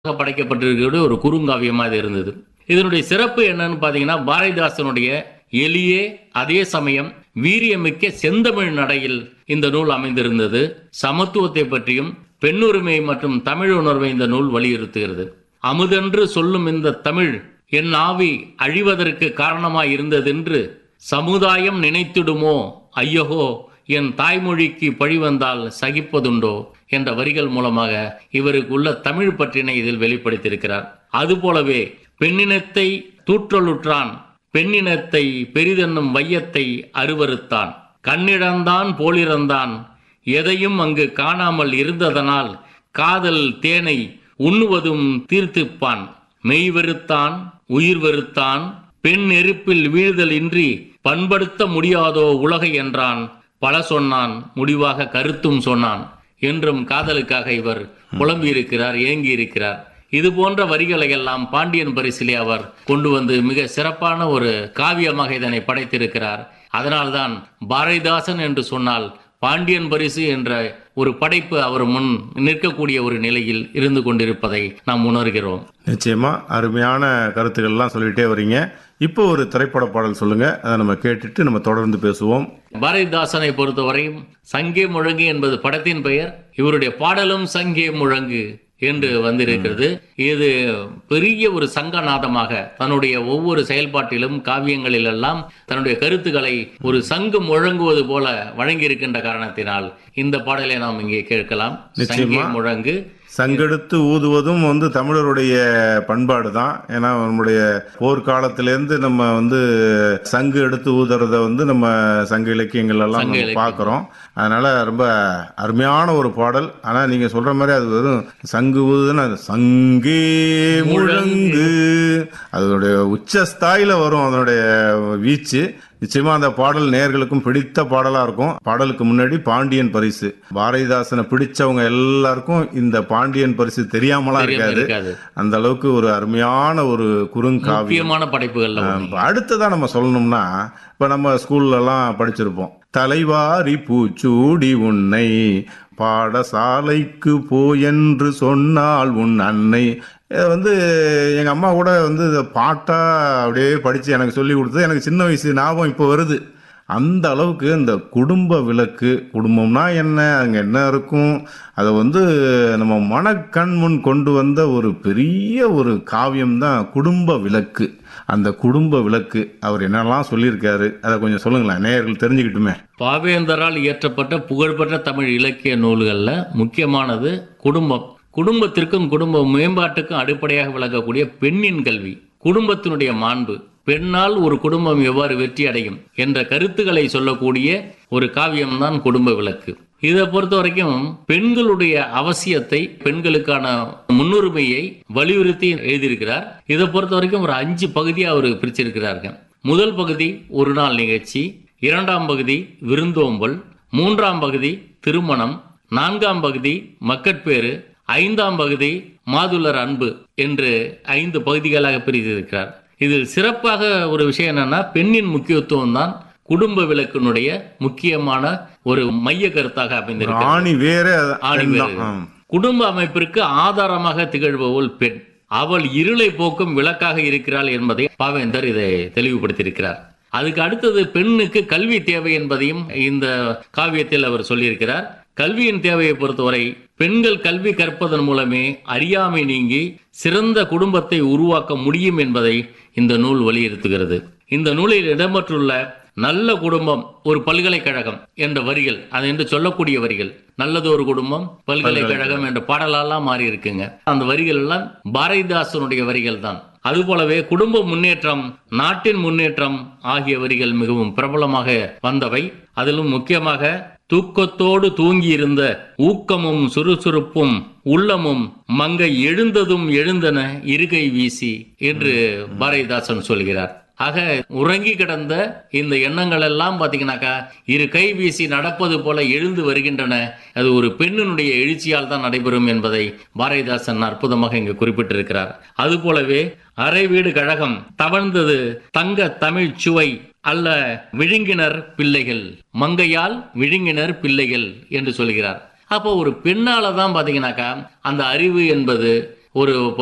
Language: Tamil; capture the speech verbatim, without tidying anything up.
படைக்கப்பட்டிருக்கக்கூடிய ஒரு குறுங்காவியமா இது இருந்தது. இதனுடைய சிறப்பு என்னன்னு பாத்தீங்கன்னா, பாரதிதாசனுடைய எளிய அதே சமயம் வீரியமிக்க செந்தமிழ் நடையில் இந்த நூல் அமைந்திருந்தது. சமத்துவத்தை பற்றியும் பெண்ணுரிமை மற்றும் தமிழ் உணர்வை இந்த நூல் வலியுறுத்துகிறது. அமுதென்று சொல்லும் இந்த தமிழ் என் ஆவி அழிவதற்கு காரணமாய் இருந்ததென்று சமுதாயம் நினைத்திடுமோ, ஐயகோ என் தாய்மொழிக்கு பழி வந்தால் சகிப்பதுண்டோ என்ற வரிகள் மூலமாக இவருக்கு உள்ள தமிழ் பற்றினை இதில் வெளிப்படுத்தியிருக்கிறார். அதுபோலவே பெண்ணினத்தை தூற்றலுற்றான், பெண்ணினத்தை பெரிதென்னும் வையத்தை அருவருத்தான், கண்ணிழந்தான் போலிறந்தான், எதையும் அங்கு காணாமல் இருந்ததனால் காதல் தேனை உண்ணுவதும் தீர்த்துப்பான், மெய் வெறுத்தான் உயிர் வெறுத்தான், பெண் நெருப்பில் வீழ்தல் இன்றி பண்படுத்த முடியாதோ உலகை என்றான், பல சொன்னான் முடிவாக கருத்தும் சொன்னான் என்றும் காதலுக்காக இவர் புலம்பியிருக்கிறார், ஏங்கியிருக்கிறார். இது போன்ற வரிகளை எல்லாம் பாண்டியன் பரிசிலே அவர் கொண்டு வந்து மிக சிறப்பான ஒரு காவியமாக இதனை படைத்திருக்கிறார். அதனால்தான் பாரதிதாசன் என்று சொன்னால் பாண்டியன் பரிசு என்ற ஒரு படைப்பு அவர் முன் நிற்கக்கூடிய ஒரு நிலையில் இருந்து கொண்டிருப்பதை நாம் உணர்கிறோம். நிச்சயமா அருமையான கருத்துக்கள்லாம் சொல்லிட்டே வரீங்க. இப்போ ஒரு திரைப்பட பாடல் சொல்லுங்க, அதை நம்ம கேட்டுட்டு நம்ம தொடர்ந்து பேசுவோம். பாரதிதாசனை பொறுத்தவரையும் சங்கே முழங்கு என்பது படத்தின் பெயர். இவருடைய பாடலும் சங்கே முழங்கு என்று வந்திருக்கிறது. இது பெரிய ஒரு சங்கநாதமாக தன்னுடைய ஒவ்வொரு செயல்பாட்டிலும் காவியங்களிலெல்லாம் தன்னுடைய கருத்துக்களை ஒரு சங்கு முழங்குவது போல வழங்கியிருக்கின்ற காரணத்தினால் இந்த பாடலை நாம் இங்கே கேட்கலாம். சங்கே முழங்கு. சங்கெடுத்து ஊதுவதும் வந்து தமிழருடைய பண்பாடு தான். ஏன்னா நம்முடைய போர்க்காலத்திலேருந்து நம்ம வந்து சங்கு எடுத்து ஊதுறத வந்து நம்ம சங்க இலக்கியங்கள் எல்லாம் நம்ம பார்க்குறோம். அதனால ரொம்ப அருமையான ஒரு பாடல். ஆனால் நீங்க சொல்ற மாதிரி அது வெறும் சங்கு ஊதுன்னா சங்கே முழங்கு, அதனுடைய உச்சஸ்தாயில வரும் அதனுடைய வீச்சு. நிச்சயமா அந்த பாடல் நேயர்களுக்கும் பிடித்த பாடலா இருக்கும். பாடலுக்கு முன்னாடி பாண்டியன் பரிசு, பாரதிதாசனை பிடிச்சவங்க எல்லாருக்கும் இந்த பாண்டியன் பரிசு தெரியாமலாம் இருக்காது. அந்த அளவுக்கு ஒரு அருமையான ஒரு குறுங்காவியமான படைப்புகள். அடுத்ததா நம்ம சொல்லணும்னா, இப்ப நம்ம ஸ்கூல்ல எல்லாம் படிச்சிருப்போம், தலைவாரி பூச்சூடி உன்னை பாடசாலைக்கு போ என்று சொன்னால் உன் அன்னை. வந்து எங்கள் அம்மா கூட வந்து இதை பாட்டாக அப்படியே படித்து எனக்கு சொல்லி கொடுத்தது எனக்கு சின்ன வயசு ஞாபகம் இப்போ வருது. அந்த அளவுக்கு இந்த குடும்ப விளக்கு, குடும்பம்னா என்ன, அங்கே என்ன இருக்கும், அதை வந்து நம்ம மனக்கண் முன் கொண்டு வந்த ஒரு பெரிய ஒரு காவியம் தான் குடும்ப விளக்கு. அந்த குடும்ப விளக்கு அவர் என்னெல்லாம் சொல்லியிருக்காரு அதை கொஞ்சம் சொல்லுங்களேன், நேயர்கள் தெரிஞ்சுக்கிட்டுமே. பாவேந்தரால் இயற்றப்பட்ட புகழ்பெற்ற தமிழ் இலக்கிய நூல்களில் முக்கியமானது குடும்பம். குடும்பத்திற்கும் குடும்ப மேம்பாட்டுக்கும் அடிப்படையாக விளங்கக்கூடிய பெண்ணின் கல்வி, குடும்பத்தினுடைய மாண்பு, பெண்ணால் ஒரு குடும்பம் எவ்வாறு வெற்றி அடையும் என்ற கருத்துக்களை சொல்லக்கூடிய ஒரு காவியம்தான் குடும்ப விளக்கு. இதை பொறுத்த வரைக்கும் பெண்களுடைய அவசியத்தை, பெண்களுக்கான முன்னுரிமையை வலியுறுத்தி எழுதியிருக்கிறார். இதை பொறுத்த வரைக்கும் ஒரு அஞ்சு பகுதியாக அவர் பிரிச்சிருக்கிறார்கள். முதல் பகுதி ஒரு நாள் நிகழ்ச்சி, இரண்டாம் பகுதி விருந்தோம்பல், மூன்றாம் பகுதி திருமணம், நான்காம் பகுதி மக்கட்பேறு, ஐந்தாம் பகுதி மாதுளர் அன்பு என்று ஐந்து பகுதிகளாக பிரித்திருக்கிறார். இதில் சிறப்பாக ஒரு விஷயம் என்னன்னா, பெண்ணின் முக்கியத்துவம் தான் குடும்ப விளக்கினுடைய முக்கியமான ஒரு மைய கருத்தாக அமைந்திருக்கிறது. குடும்ப அமைப்பிற்கு ஆதாரமாக திகழ்பவள் பெண். அவள் இருளை போக்கும் விளக்காக இருக்கிறாள் என்பதை பாவேந்தர் இதை தெளிவுபடுத்தியிருக்கிறார். அதுக்கு அடுத்தது பெண்ணுக்கு கல்வி தேவை என்பதையும் இந்த காவியத்தில் அவர் சொல்லியிருக்கிறார். கல்வியின் தேவையை பொறுத்தவரை பெண்கள் கல்வி கற்பதன் மூலமே அறியாமை நீங்கி சிறந்த குடும்பத்தை உருவாக்க முடியும் என்பதை இந்த நூல் வலியுறுத்துகிறது. இந்த நூலில் இடம்பெற்றுள்ள நல்ல குடும்பம் ஒரு பல்கலைக்கழகம் என்ற வரிகள், அது என்று சொல்லக்கூடிய வரிகள், நல்லது ஒரு குடும்பம் பல்கலைக்கழகம் என்ற பாடலெல்லாம் மாறி இருக்குங்க. அந்த வரிகள் எல்லாம் பாரதிதாசனுடைய வரிகள் தான். அதுபோலவே குடும்ப முன்னேற்றம், நாட்டின் முன்னேற்றம் ஆகிய வரிகள் மிகவும் பிரபலமாக வந்தவை. அதிலும் முக்கியமாக தூக்கத்தோடு தூங்கி இருந்த ஊக்கமும் சுறுசுறுப்பும் உள்ளமும் மங்கை எழுந்ததும் எழுந்தன இருகை வீசி என்று பாரதிதாசன் சொல்கிறார். ஆக உறங்கி கிடந்த இந்த எண்ணங்கள் எல்லாம் பாத்தீங்கன்னாக்கா இரு கை வீசி நடப்பது போல எழுந்து வருகின்றன. அது ஒரு பெண்ணினுடைய எழுச்சியால் தான் நடைபெறும் என்பதை பாரதிதாசன் அற்புதமாக இங்கு குறிப்பிட்டிருக்கிறார். அதுபோலவே அரை வீடு கழகம் தவழ்ந்தது தங்க தமிழ் சுவை அல்ல விழுங்கினர் பிள்ளைகள், மங்கையால் விழுங்கினர் பிள்ளைகள் என்று சொல்கிறார். அப்போ ஒரு பெண்ணால தான் பாத்தீங்கன்னாக்கா அந்த அறிவு என்பது ஒரு